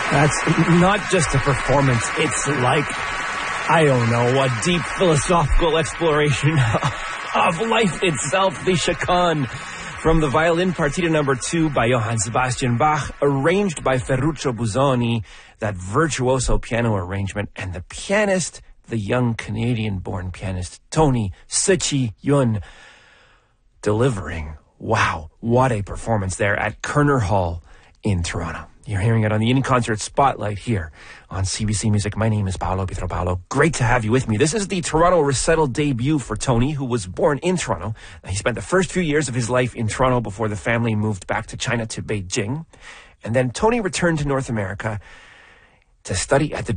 That's not just a performance. It's like, I don't know, a deep philosophical exploration of life itself. The Chaconne from the Violin Partita No. 2 by Johann Sebastian Bach, arranged by Ferruccio Busoni, that virtuoso piano arrangement, and the pianist, the young Canadian-born pianist, Tony Tzu-Chi Yun, delivering. Wow, what a performance there at Kerner Hall in Toronto. You're hearing it on the In Concert Spotlight here on CBC Music. My name is Paolo Pietropalo. Great to have you with me. This is the Toronto recital debut for Tony, who was born in Toronto. He spent the first few years of his life in Toronto before the family moved back to China, to Beijing. And then Tony returned to North America to study at the